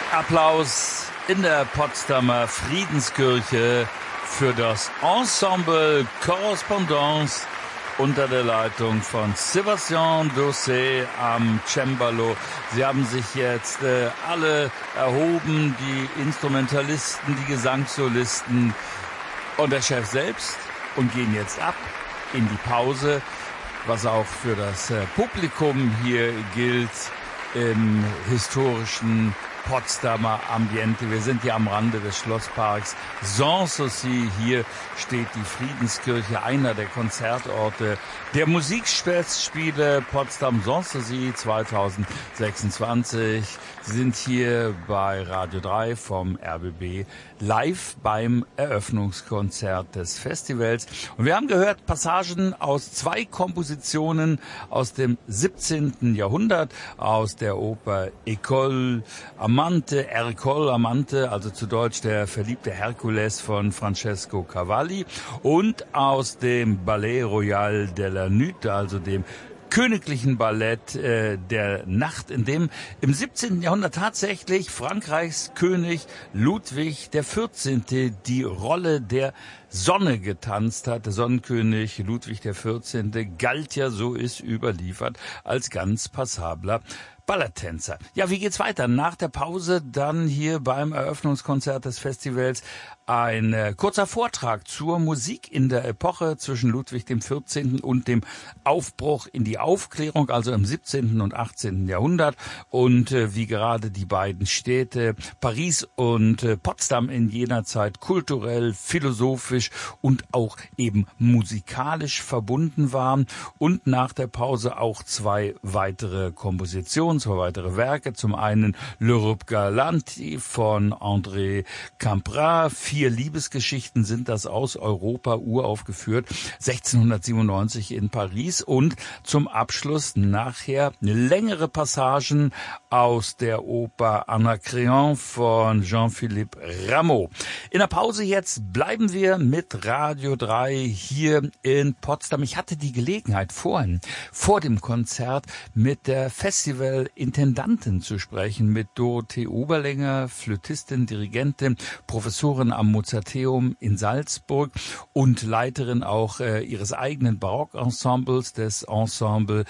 Applaus in der Potsdamer Friedenskirche für das Ensemble Correspondance unter der Leitung von Sébastien Dossé am Cembalo. Sie haben sich jetzt alle erhoben, die Instrumentalisten, die Gesangssolisten und der Chef selbst, und gehen jetzt ab in die Pause, was auch für das Publikum hier gilt im historischen Potsdamer Ambiente. Wir sind hier am Rande des Schlossparks Sanssouci. Hier steht die Friedenskirche, einer der Konzertorte der Musikfestspiele Potsdam Sanssouci 2026. Sie sind hier bei Radio 3 vom RBB live beim Eröffnungskonzert des Festivals. Und wir haben gehört Passagen aus 2 Kompositionen aus dem 17. Jahrhundert, aus der Oper Ercole Amante, also zu Deutsch der verliebte Herkules von Francesco Cavalli, und aus dem Ballet Royal de la Nuit, also dem königlichen Ballett der Nacht, in dem im 17. Jahrhundert tatsächlich Frankreichs König Ludwig XIV. Die Rolle der Sonne getanzt hat. Der Sonnenkönig Ludwig XIV. Galt ja, so ist überliefert, als ganz passabler Balletttänzer. Ja, wie geht's weiter? Nach der Pause dann hier beim Eröffnungskonzert des Festivals ein kurzer Vortrag zur Musik in der Epoche zwischen Ludwig XIV. Und dem Aufbruch in die Aufklärung, also im 17. und 18. Jahrhundert, und wie gerade die beiden Städte Paris und Potsdam in jener Zeit kulturell, philosophisch und auch eben musikalisch verbunden waren. Und nach der Pause auch 2 weitere Kompositionen, 2 weitere Werke. Zum einen L'Europe Galante von André Campra. 4 Liebesgeschichten sind das aus Europa, uraufgeführt 1697 in Paris, und zum Abschluss nachher längere Passagen aus der Oper Anacreon von Jean-Philippe Rameau. In der Pause jetzt bleiben wir mit Radio 3 hier in Potsdam. Ich hatte die Gelegenheit vorhin, vor dem Konzert, mit der Festivalintendantin zu sprechen, mit Dorothee Oberlänger, Flötistin, Dirigentin, Professorin am Mozarteum in Salzburg und Leiterin auch ihres eigenen Barockensembles, des Ensemble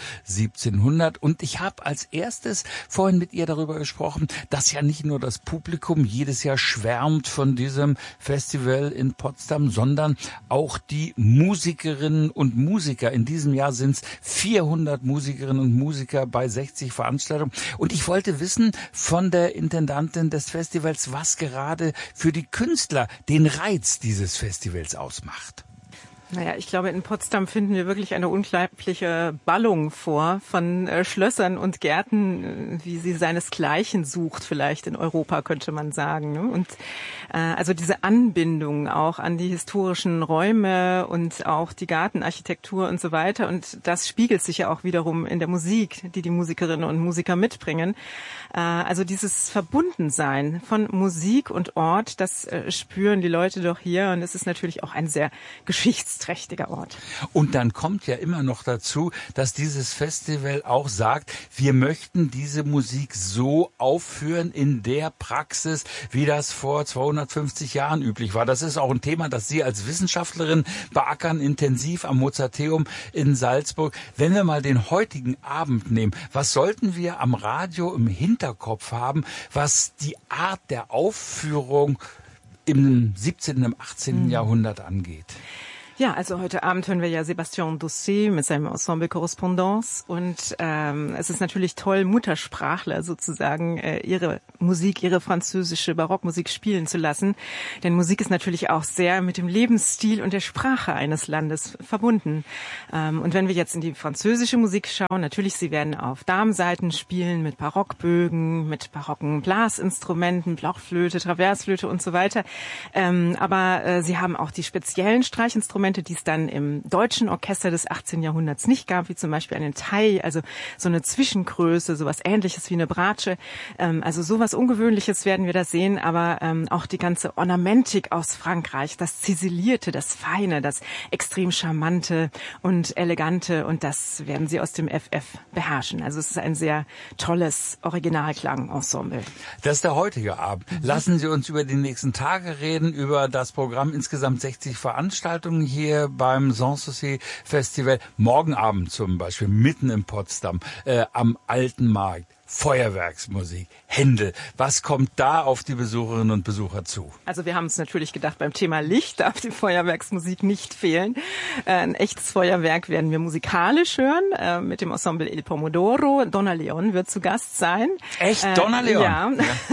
1700. Und ich habe als erstes vorhin mit ihr darüber gesprochen, dass ja nicht nur das Publikum jedes Jahr schwärmt von diesem Festival in Potsdam, sondern auch die Musikerinnen und Musiker. In diesem Jahr sind es 400 Musikerinnen und Musiker bei 60 Veranstaltungen. Und ich wollte wissen von der Intendantin des Festivals, was gerade für die Künstler den Reiz dieses Festivals ausmacht. Naja, ich glaube, in Potsdam finden wir wirklich eine unglaubliche Ballung vor von Schlössern und Gärten, wie sie seinesgleichen sucht, vielleicht in Europa, könnte man sagen. Ne? Und also diese Anbindung auch an die historischen Räume und auch die Gartenarchitektur und so weiter. Und das spiegelt sich ja auch wiederum in der Musik, die die Musikerinnen und Musiker mitbringen. Also dieses Verbundensein von Musik und Ort, das spüren die Leute doch hier. Und es ist natürlich auch ein sehr geschichtsträchtiger Ort. Und dann kommt ja immer noch dazu, dass dieses Festival auch sagt, wir möchten diese Musik so aufführen in der Praxis, wie das vor 250 Jahren üblich war. Das ist auch ein Thema, das Sie als Wissenschaftlerin beackern, intensiv am Mozarteum in Salzburg. Wenn wir mal den heutigen Abend nehmen, was sollten wir am Radio im Hinterkopf haben, was die Art der Aufführung im 17. und 18. Jahrhundert angeht? Ja, also heute Abend hören wir ja Sébastien Dossé mit seinem Ensemble Correspondance, und es ist natürlich toll, Muttersprachler sozusagen ihre Musik, ihre französische Barockmusik spielen zu lassen, denn Musik ist natürlich auch sehr mit dem Lebensstil und der Sprache eines Landes verbunden. Und wenn wir jetzt in die französische Musik schauen, natürlich, sie werden auf Darmsaiten spielen mit Barockbögen, mit barocken Blasinstrumenten, Blockflöte, Traversflöte und so weiter, aber sie haben auch die speziellen Streichinstrumente, die es dann im deutschen Orchester des 18. Jahrhunderts nicht gab, wie zum Beispiel einen Tai, also so eine Zwischengröße, sowas Ähnliches wie eine Bratsche, also sowas Ungewöhnliches werden wir da sehen, aber auch die ganze Ornamentik aus Frankreich, das Ziselierte, das Feine, das extrem Charmante und Elegante, und das werden Sie aus dem FF beherrschen. Also es ist ein sehr tolles Originalklangensemble. Das ist der heutige Abend. Lassen Sie uns über die nächsten Tage reden, über das Programm. Insgesamt 60 Veranstaltungen hier beim Sanssouci Festival. Morgen Abend zum Beispiel, mitten in Potsdam, am Alten Markt. Feuerwerksmusik, Händel. Was kommt da auf die Besucherinnen und Besucher zu? Also wir haben uns natürlich gedacht, beim Thema Licht darf die Feuerwerksmusik nicht fehlen. Ein echtes Feuerwerk werden wir musikalisch hören, mit dem Ensemble Il Pomodoro. Donna Leon wird zu Gast sein. Echt? Donna Leon? Ja.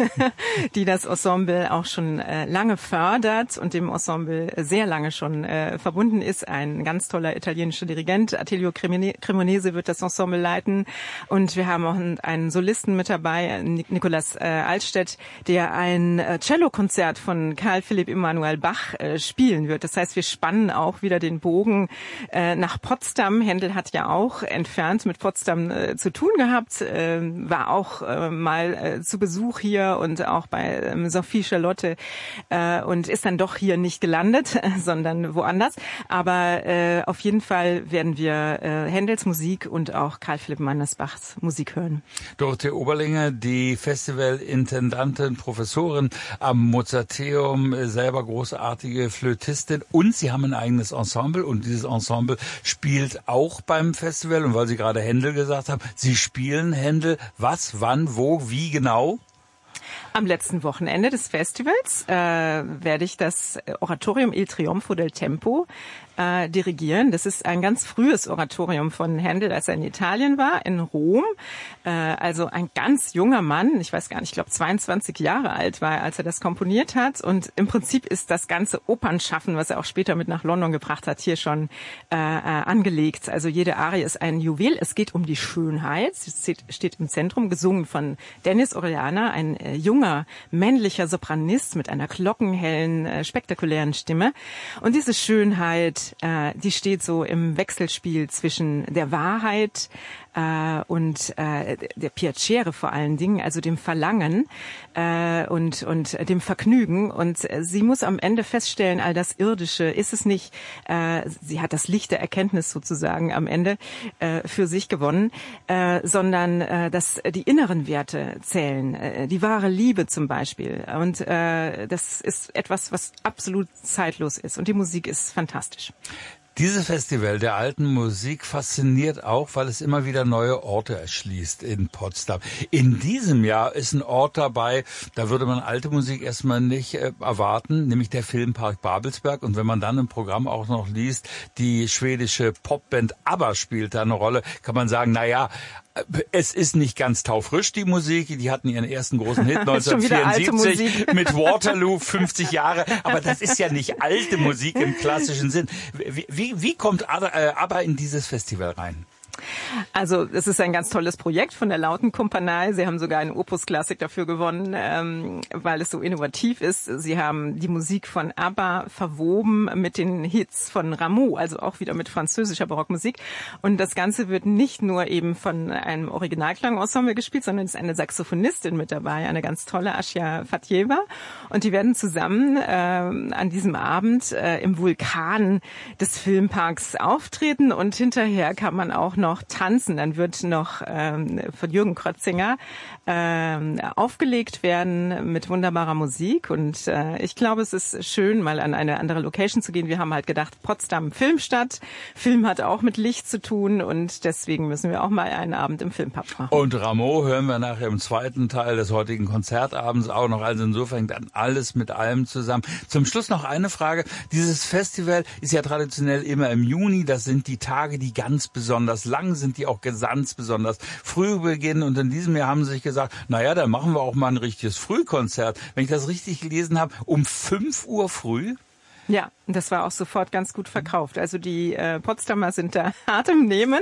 Die das Ensemble auch schon lange fördert und dem Ensemble sehr lange schon verbunden ist. Ein ganz toller italienischer Dirigent, Attilio Cremonese, wird das Ensemble leiten. Und wir haben auch einen Solisten mit dabei, Nicolas Altstedt, der ein Cellokonzert von Carl Philipp Emanuel Bach spielen wird. Das heißt, wir spannen auch wieder den Bogen nach Potsdam. Händel hat ja auch entfernt mit Potsdam zu tun gehabt, war auch mal zu Besuch hier und auch bei Sophie Charlotte und ist dann doch hier nicht gelandet, sondern woanders. Aber auf jeden Fall werden wir Händels Musik und auch Carl Philipp Emanuel Bachs Musik hören. Dorothee Oberlinger, die Festivalintendantin, Professorin am Mozarteum, selber großartige Flötistin, und Sie haben ein eigenes Ensemble, und dieses Ensemble spielt auch beim Festival. Und weil Sie gerade Händel gesagt haben, Sie spielen Händel. Was, wann, wo, wie genau? Am letzten Wochenende des Festivals werde ich das Oratorium Il Trionfo del Tempo dirigieren. Das ist ein ganz frühes Oratorium von Händel, als er in Italien war, in Rom. Also ein ganz junger Mann, ich weiß gar nicht, ich glaube 22 Jahre alt war er, als er das komponiert hat. Und im Prinzip ist das ganze Opernschaffen, was er auch später mit nach London gebracht hat, hier schon angelegt. Also jede Arie ist ein Juwel. Es geht um die Schönheit. Sie steht im Zentrum, gesungen von Dennis Orellana, ein junger männlicher Sopranist mit einer glockenhellen, spektakulären Stimme. Und diese Schönheit, die steht so im Wechselspiel zwischen der Wahrheit und der Piacere vor allen Dingen, also dem Verlangen und dem Vergnügen. Und sie muss am Ende feststellen, all das Irdische ist es nicht. Sie hat das Licht der Erkenntnis sozusagen am Ende für sich gewonnen, sondern dass die inneren Werte zählen, die wahre Liebe zum Beispiel. Und das ist etwas, was absolut zeitlos ist. Und die Musik ist fantastisch. Dieses Festival der alten Musik fasziniert auch, weil es immer wieder neue Orte erschließt in Potsdam. In diesem Jahr ist ein Ort dabei, da würde man alte Musik erstmal nicht erwarten, nämlich der Filmpark Babelsberg. Und wenn man dann im Programm auch noch liest, die schwedische Popband ABBA spielt da eine Rolle, kann man sagen, na ja, es ist nicht ganz taufrisch, die Musik. Die hatten ihren ersten großen Hit 1974 mit Waterloo, 50 Jahre. Aber das ist ja nicht alte Musik im klassischen Sinn. Wie kommt ABBA in dieses Festival rein? Also es ist ein ganz tolles Projekt von der Lautenkompanie. Sie haben sogar einen Opus Classic dafür gewonnen, weil es so innovativ ist. Sie haben die Musik von ABBA verwoben mit den Hits von Rameau, also auch wieder mit französischer Barockmusik. Und das Ganze wird nicht nur eben von einem Originalklangensemble gespielt, sondern es ist eine Saxophonistin mit dabei, eine ganz tolle Asja Fatjeva. Und die werden zusammen an diesem Abend im Vulkan des Filmparks auftreten, und hinterher kann man auch noch tanzen. Dann wird noch von Jürgen Krötzinger aufgelegt werden mit wunderbarer Musik. Und ich glaube, es ist schön, mal an eine andere Location zu gehen. Wir haben halt gedacht, Potsdam Filmstadt. Film hat auch mit Licht zu tun, und deswegen müssen wir auch mal einen Abend im Filmpark machen. Und Rameau hören wir nachher im zweiten Teil des heutigen Konzertabends auch noch. Also insofern dann alles mit allem zusammen. Zum Schluss noch eine Frage. Dieses Festival ist ja traditionell immer im Juni. Das sind die Tage, die ganz besonders lang sind, die auch ganz besonders früh beginnen. Und in diesem Jahr haben sie sich gesagt, naja, dann machen wir auch mal ein richtiges Frühkonzert. Wenn ich das richtig gelesen habe, um 5 Uhr früh? Ja, das war auch sofort ganz gut verkauft. Also die Potsdamer sind da hart im Nehmen.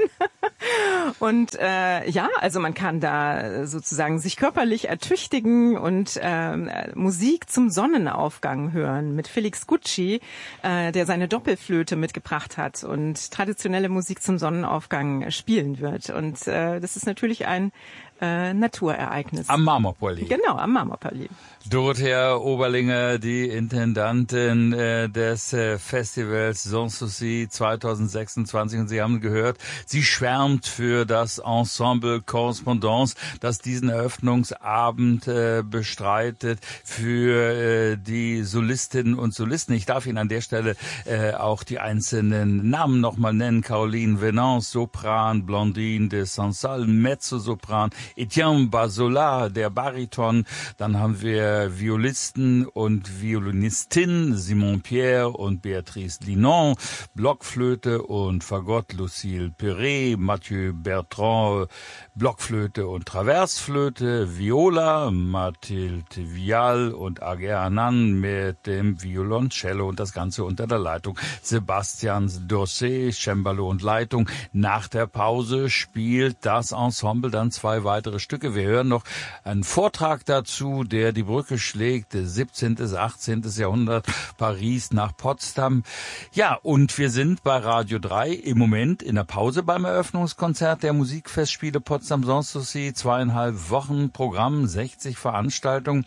Und ja, also man kann da sozusagen sich körperlich ertüchtigen und Musik zum Sonnenaufgang hören mit Felix Gucci, der seine Doppelflöte mitgebracht hat und traditionelle Musik zum Sonnenaufgang spielen wird. Und das ist natürlich ein Naturereignis. Am Marmorpalais. Genau, am Marmorpalais. Dorothea Oberlinger, die Intendantin des Festivals Sanssouci 2026. Und Sie haben gehört, sie schwärmt für das Ensemble Correspondance, das diesen Eröffnungsabend bestreitet, für die Solistinnen und Solisten. Ich darf Ihnen an der Stelle auch die einzelnen Namen nochmal nennen. Caroline Venance, Sopran, Blondine de Sansal, Mezzosopran, Etienne Basola, der Bariton. Dann haben wir Violisten und Violinistin Simon Pierre und Béatrice Linon, Blockflöte und Fagott Lucille Perret, Mathieu Bertrand, Blockflöte und Traversflöte, Viola, Mathilde Vial und Ager Anan mit dem Violoncello und das Ganze unter der Leitung Sebastian Dossé, Cembalo und Leitung. Nach der Pause spielt das Ensemble dann 2 weitere Stücke. Wir hören noch einen Vortrag dazu, der die Brücke schlägt, 17. bis 18. Jahrhundert, Paris nach Potsdam. Ja, und wir sind bei Radio 3 im Moment in der Pause beim Eröffnungskonzert der Musikfestspiele Potsdam Sanssouci. 2,5 Wochen Programm, 60 Veranstaltungen.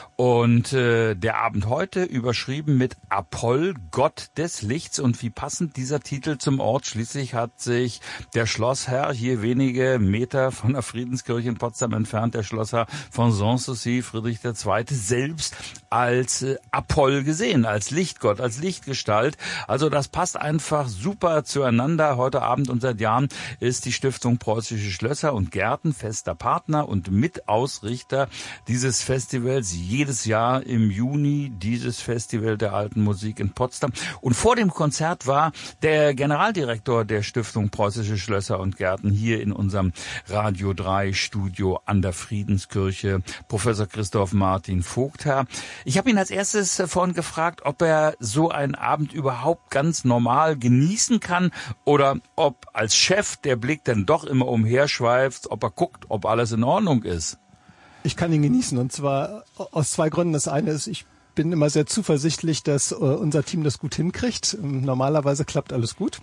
Und der Abend heute überschrieben mit Apoll, Gott des Lichts. Und wie passend dieser Titel zum Ort. Schließlich hat sich der Schlossherr hier wenige Meter von der Friedenskirche in Potsdam entfernt, der Schlossherr von Sanssouci, Friedrich II., selbst als Apoll gesehen, als Lichtgott, als Lichtgestalt. Also das passt einfach super zueinander. Heute Abend und seit Jahren ist die Stiftung Preußische Schlösser und Gärten fester Partner und Mitausrichter dieses Festivals. Jedes Jahr im Juni dieses Festival der alten Musik in Potsdam. Und vor dem Konzert war der Generaldirektor der Stiftung Preußische Schlösser und Gärten hier in unserem Radio 3 Studio an der Friedenskirche, Professor Christoph Martin Vogtherr. Ich habe ihn als erstes vorhin gefragt, ob er so einen Abend überhaupt ganz normal genießen kann oder ob als Chef der Blick dann doch immer umherschweift, ob er guckt, ob alles in Ordnung ist. Ich kann ihn genießen, und zwar aus 2 Gründen. Das eine ist, ich bin immer sehr zuversichtlich, dass unser Team das gut hinkriegt. Normalerweise klappt alles gut.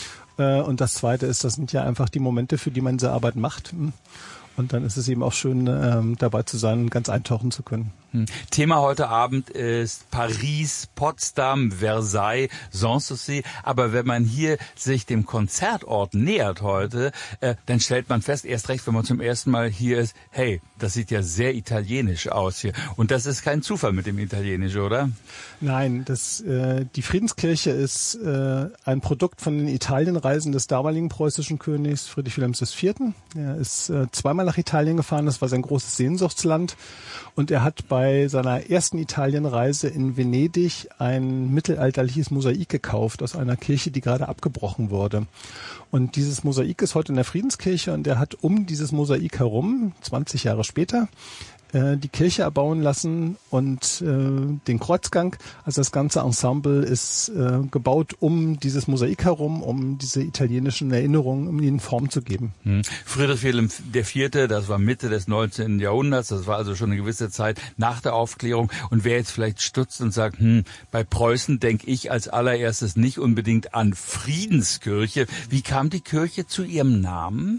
Und das zweite ist, das sind ja einfach die Momente, für die man diese Arbeit macht. Und dann ist es eben auch schön, dabei zu sein und ganz eintauchen zu können. Thema heute Abend ist Paris, Potsdam, Versailles, Sanssouci. Aber wenn man hier sich dem Konzertort nähert heute, dann stellt man fest, erst recht, wenn man zum ersten Mal hier ist, hey, das sieht ja sehr italienisch aus hier. Und das ist kein Zufall mit dem Italienisch, oder? Nein, die Friedenskirche ist ein Produkt von den Italienreisen des damaligen preußischen Königs Friedrich Wilhelms IV. Er ist zweimal nach Italien gefahren, das war sein großes Sehnsuchtsland. Und er hat bei seiner ersten Italienreise in Venedig ein mittelalterliches Mosaik gekauft aus einer Kirche, die gerade abgebrochen wurde. Und dieses Mosaik ist heute in der Friedenskirche, und er hat um dieses Mosaik herum, 20 Jahre später, die Kirche erbauen lassen und den Kreuzgang. Also das ganze Ensemble ist gebaut um dieses Mosaik herum, um diese italienischen Erinnerungen, um ihnen Form zu geben. Friedrich Wilhelm IV., das war Mitte des 19. Jahrhunderts, das war also schon eine gewisse Zeit nach der Aufklärung. Und wer jetzt vielleicht stutzt und sagt, bei Preußen denke ich als allererstes nicht unbedingt an Friedenskirche. Wie kam die Kirche zu ihrem Namen?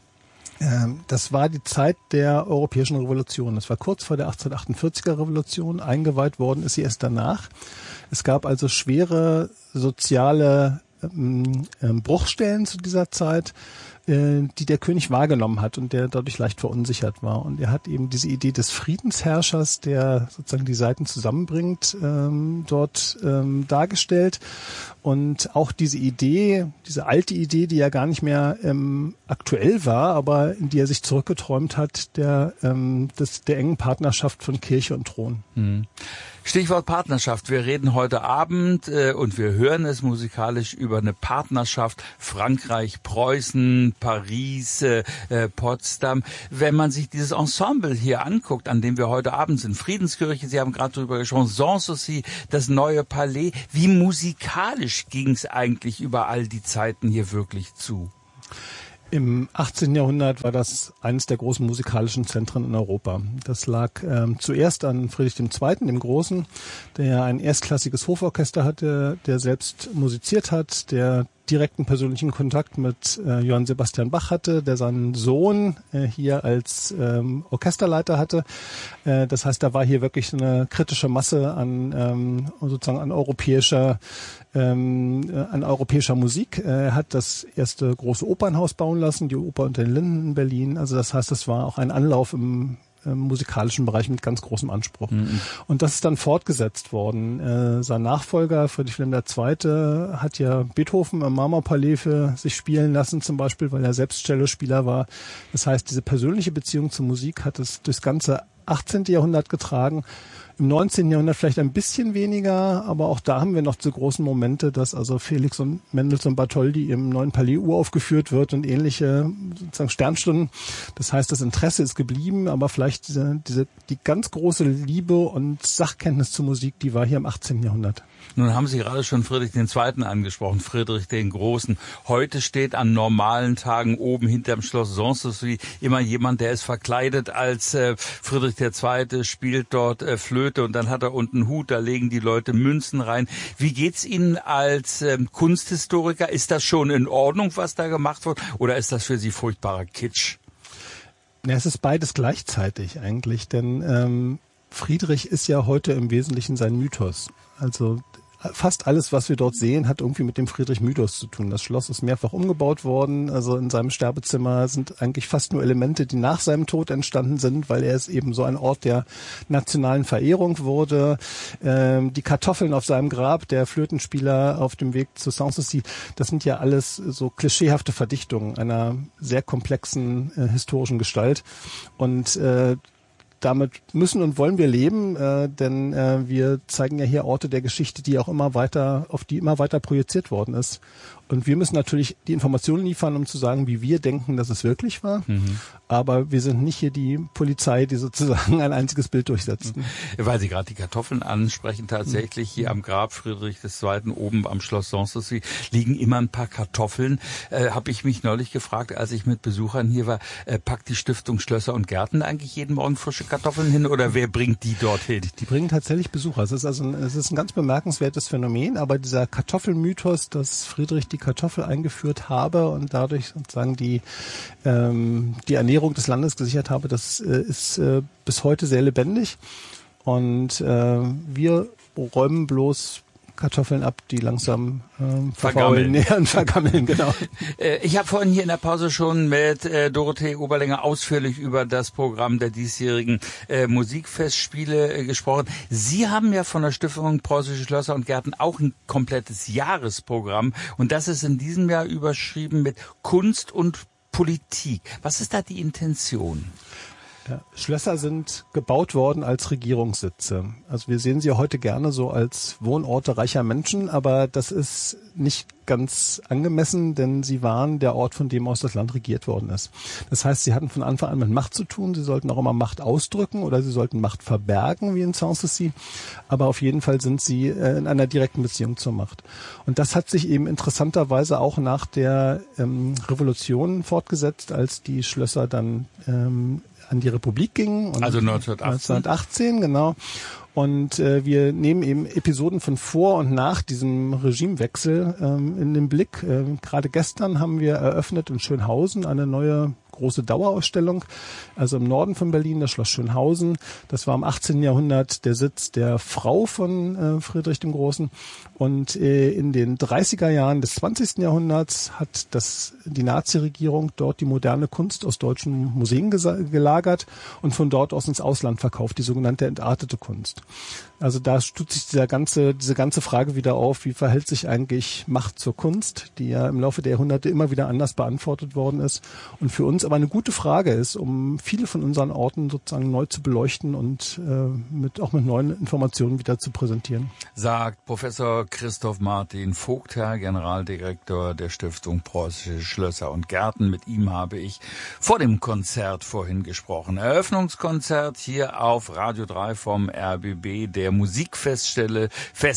Das war die Zeit der Europäischen Revolution. Das war kurz vor der 1848er Revolution. Eingeweiht worden ist sie erst danach. Es gab also schwere soziale Bruchstellen zu dieser Zeit, die der König wahrgenommen hat und der dadurch leicht verunsichert war. Und er hat eben diese Idee des Friedensherrschers, der sozusagen die Seiten zusammenbringt, dort dargestellt. Und auch diese Idee, diese alte Idee, die ja gar nicht mehr aktuell war, aber in die er sich zurückgeträumt hat, der engen Partnerschaft von Kirche und Thron. Stichwort Partnerschaft. Wir reden heute Abend und wir hören es musikalisch über eine Partnerschaft Frankreich, Preußen, Paris, Potsdam. Wenn man sich dieses Ensemble hier anguckt, an dem wir heute Abend sind, Friedenskirche, Sie haben gerade darüber gesprochen, Sanssouci, das neue Palais, wie musikalisch ging es eigentlich über all die Zeiten hier wirklich zu? Im 18. Jahrhundert war das eines der großen musikalischen Zentren in Europa. Das lag zuerst an Friedrich II., dem Großen, der ein erstklassiges Hoforchester hatte, der selbst musiziert hat, der direkten persönlichen Kontakt mit Johann Sebastian Bach hatte, der seinen Sohn hier als Orchesterleiter hatte. Das heißt, da war hier wirklich eine kritische Masse an sozusagen an europäischer Musik. Er hat das erste große Opernhaus bauen lassen, die Oper unter den Linden in Berlin. Also das heißt, das war auch ein Anlauf im musikalischen Bereich mit ganz großem Anspruch. Mhm. Und das ist dann fortgesetzt worden. Sein Nachfolger, Friedrich Wilhelm II., hat ja Beethoven im Marmorpalais für sich spielen lassen, zum Beispiel, weil er selbst Cellospieler war. Das heißt, diese persönliche Beziehung zur Musik hat es durchs ganze 18. Jahrhundert getragen. Im 19. Jahrhundert vielleicht ein bisschen weniger, aber auch da haben wir noch so großen Momente, dass also Felix und Mendelssohn Bartholdy im Neuen Palais uraufgeführt wird und ähnliche sozusagen Sternstunden. Das heißt, das Interesse ist geblieben, aber vielleicht die ganz große Liebe und Sachkenntnis zur Musik, die war hier im 18. Jahrhundert. Nun haben Sie gerade schon Friedrich II. Angesprochen, Friedrich den Großen. Heute steht an normalen Tagen oben hinterm Schloss Sanssouci immer jemand, der ist verkleidet als Friedrich II., spielt dort Flöte und dann hat er unten einen Hut, da legen die Leute Münzen rein. Wie geht's Ihnen als Kunsthistoriker? Ist das schon in Ordnung, was da gemacht wird, oder ist das für Sie furchtbarer Kitsch? Ja, es ist beides gleichzeitig eigentlich, denn Friedrich ist ja heute im Wesentlichen sein Mythos. Also fast alles, was wir dort sehen, hat irgendwie mit dem Friedrich-Mythos zu tun. Das Schloss ist mehrfach umgebaut worden. Also in seinem Sterbezimmer sind eigentlich fast nur Elemente, die nach seinem Tod entstanden sind, weil er ist eben so ein Ort der nationalen Verehrung wurde. Die Kartoffeln auf seinem Grab, der Flötenspieler auf dem Weg zu Sanssouci, das sind ja alles so klischeehafte Verdichtungen einer sehr komplexen historischen Gestalt. Und damit müssen und wollen wir leben, denn wir zeigen ja hier Orte der Geschichte, die auch auf die immer weiter projiziert worden ist. Und wir müssen natürlich die Informationen liefern, um zu sagen, wie wir denken, dass es wirklich war. Mhm. Aber wir sind nicht hier die Polizei, die sozusagen ein einziges Bild durchsetzt. Weil Sie gerade die Kartoffeln ansprechen, tatsächlich hier am Grab Friedrich II. Oben am Schloss Sanssouci liegen immer ein paar Kartoffeln. Habe ich mich neulich gefragt, als ich mit Besuchern hier war, packt die Stiftung Schlösser und Gärten eigentlich jeden Morgen frische Kartoffeln hin oder wer bringt die dorthin? Die bringen tatsächlich Besucher. Es ist ein ganz bemerkenswertes Phänomen, aber dieser Kartoffelmythos, dass Friedrich die Kartoffel eingeführt habe und dadurch sozusagen die Ernährung des Landes gesichert habe, das ist bis heute sehr lebendig. Und wir räumen bloß Kartoffeln ab, die langsam vergammeln, genau. Ich habe vorhin hier in der Pause schon mit Dorothee Oberlänger ausführlich über das Programm der diesjährigen Musikfestspiele gesprochen. Sie haben ja von der Stiftung Preußische Schlösser und Gärten auch ein komplettes Jahresprogramm und das ist in diesem Jahr überschrieben mit Kunst und Politik. Was ist da die Intention? Ja, Schlösser sind gebaut worden als Regierungssitze. Also wir sehen sie ja heute gerne so als Wohnorte reicher Menschen, aber das ist nicht ganz angemessen, denn sie waren der Ort, von dem aus das Land regiert worden ist. Das heißt, sie hatten von Anfang an mit Macht zu tun. Sie sollten auch immer Macht ausdrücken oder sie sollten Macht verbergen, wie in Sanssouci. Aber auf jeden Fall sind sie in einer direkten Beziehung zur Macht. Und das hat sich eben interessanterweise auch nach der Revolution fortgesetzt, als die Schlösser dann an die Republik gingen. Und also 1918, genau. Und wir nehmen eben Episoden von vor und nach diesem Regimewechsel in den Blick. Gerade gestern haben wir eröffnet in Schönhausen eine neue große Dauerausstellung, also im Norden von Berlin, das Schloss Schönhausen. Das war im 18. Jahrhundert der Sitz der Frau von Friedrich dem Großen. Und in den 30er Jahren des 20. Jahrhunderts hat die Nazi-Regierung dort die moderne Kunst aus deutschen Museen gelagert und von dort aus ins Ausland verkauft, die sogenannte entartete Kunst. Also da stützt sich diese ganze Frage wieder auf, wie verhält sich eigentlich Macht zur Kunst, die ja im Laufe der Jahrhunderte immer wieder anders beantwortet worden ist und für uns aber eine gute Frage ist, um viele von unseren Orten sozusagen neu zu beleuchten und auch mit neuen Informationen wieder zu präsentieren. Sagt Professor Christoph Martin Vogtherr, Generaldirektor der Stiftung Preußische Schlösser und Gärten. Mit ihm habe ich vor dem Konzert vorhin gesprochen. Eröffnungskonzert hier auf Radio 3 vom RBB der Musikfestspiele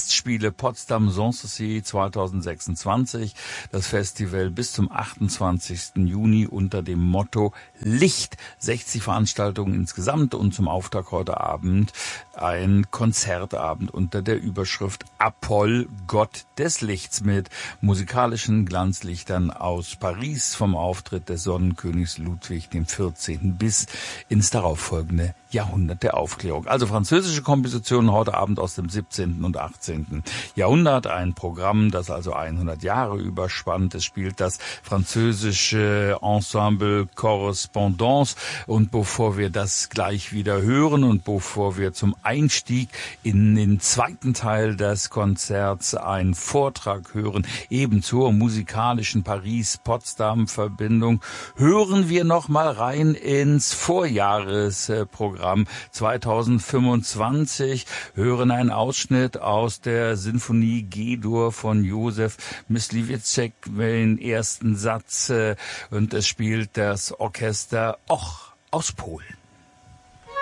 Potsdam Sanssouci 2026. Das Festival bis zum 28. Juni unter dem Motto Licht. 60 Veranstaltungen insgesamt und zum Auftakt heute Abend ein Konzertabend unter der Überschrift Apoll, Gott des Lichts, mit musikalischen Glanzlichtern aus Paris vom Auftritt des Sonnenkönigs Ludwig XIV. Bis ins darauffolgende Jahrhundert der Aufklärung. Also französische Kompositionen heute Abend aus dem 17. und 18. Jahrhundert. Ein Programm, das also 100 Jahre überspannt. Es spielt das französische Ensemble Correspondance. Und bevor wir das gleich wieder hören und bevor wir zum Einstieg in den zweiten Teil des Konzerts einen Vortrag hören, eben zur musikalischen Paris-Potsdam-Verbindung, hören wir noch mal rein ins Vorjahresprogramm 2025, hören einen Ausschnitt aus der Sinfonie G-Dur von Josef Myslivecek, den ersten Satz, und es spielt das Orchester Och aus Polen.